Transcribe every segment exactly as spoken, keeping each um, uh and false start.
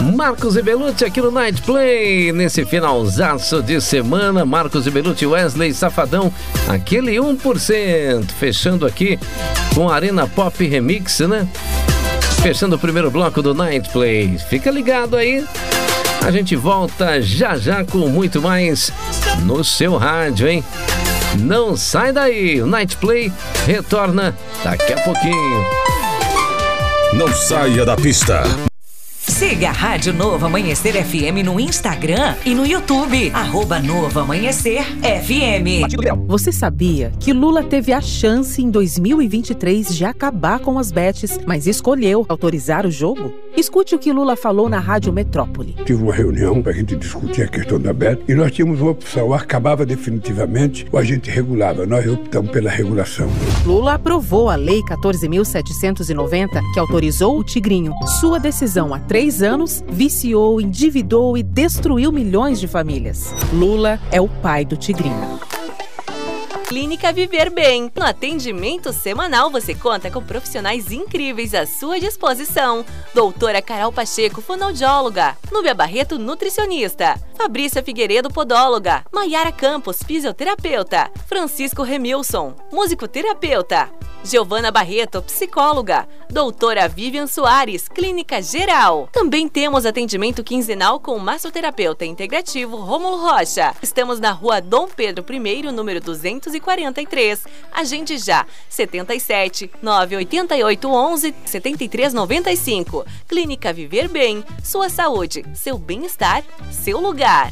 Marcos e Belucci aqui no Night Play, nesse finalzaço de semana. Marcos e Belucci, Wesley Safadão, aquele um por cento, fechando aqui com a Arena Pop Remix, né? Fechando o primeiro bloco do Night Play. Fica ligado aí, a gente volta já já com muito mais no seu rádio, hein? Não sai daí, o Night Play retorna daqui a pouquinho. Não saia da pista. Siga a Rádio Novo Amanhecer F M no Instagram e no YouTube, arroba Novo Amanhecer F M. Você sabia que Lula teve a chance em dois mil e vinte e três de acabar com as bets, mas escolheu autorizar o jogo? Escute o que Lula falou na Rádio Metrópole. Tive uma reunião para a gente discutir a questão da bet e nós tínhamos uma opção, ou acabava definitivamente ou a gente regulava. Nós optamos pela regulação. Lula aprovou a Lei quatorze mil setecentos e noventa, que autorizou o Tigrinho. Sua decisão há três anos viciou, endividou e destruiu milhões de famílias. Lula é o pai do Tigrinho. Clínica Viver Bem. No atendimento semanal, você conta com profissionais incríveis à sua disposição. Doutora Carol Pacheco, fonoaudióloga. Núbia Barreto, nutricionista. Fabrícia Figueiredo, podóloga. Maiara Campos, fisioterapeuta. Francisco Remilson, musicoterapeuta. Giovana Barreto, psicóloga. Doutora Vivian Soares, clínica geral. Também temos atendimento quinzenal com o massoterapeuta integrativo Rômulo Rocha. Estamos na rua Dom Pedro I, número duzentos e quarenta e três. Agende já, setenta e sete, nove oito oito, onze, setenta e três noventa e cinco. Clínica Viver Bem, sua saúde, seu bem-estar, seu lugar.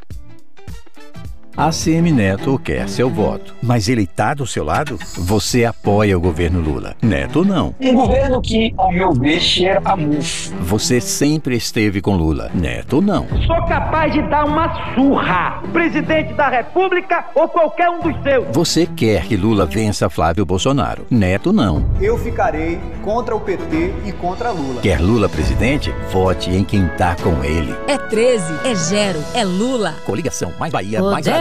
A C M Neto quer seu voto, mas ele tá do seu lado? Você apoia o governo Lula. Neto não. Um governo que, ao meu ver, cheira a mufo. Você sempre esteve com Lula. Neto não. Sou capaz de dar uma surra, presidente da República ou qualquer um dos seus. Você quer que Lula vença Flávio Bolsonaro. Neto não. Eu ficarei contra o P T e contra Lula. Quer Lula presidente? Vote em quem tá com ele. É treze, é Gero, é Lula. Coligação mais Bahia, Poder. mais